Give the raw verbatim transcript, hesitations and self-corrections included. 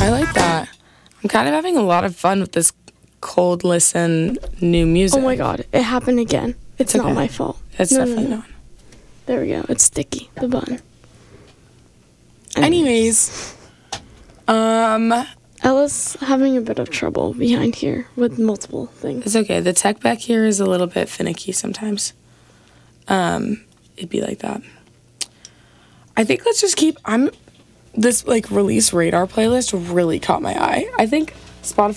I like that. I'm kind of having a lot of fun with this cold listen new music. Oh my god, it happened again. It's, It's okay. not my fault. It's No, no, definitely no. not. There we go. It's sticky, the button. Anyways, um, Ella's having a bit of trouble behind here with multiple things. it's okay. The tech back here is a little bit finicky sometimes. Um, it'd be like that. I think let's just keep. I'm this like release radar playlist really caught my eye. I think Spotify